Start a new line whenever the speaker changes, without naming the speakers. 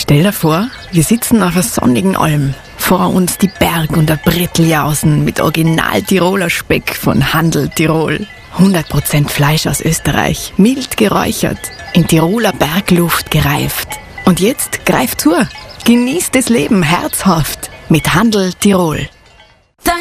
Stell dir vor, wir sitzen auf einer sonnigen Alm. Vor uns die Berg- und der Bretteljausen mit Original-Tiroler Speck von Handel Tirol. 100% Fleisch aus Österreich, mild geräuchert, in Tiroler Bergluft gereift. Und jetzt greift zu, genießt das Leben herzhaft mit Handel Tirol.